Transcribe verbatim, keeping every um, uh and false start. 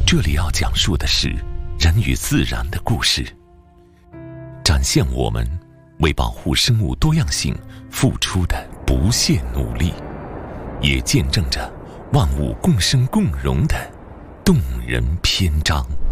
这里要讲述的是人与自然的故事，展现我们为保护生物多样性付出的不懈努力，也见证着万物共生共荣的动人篇章。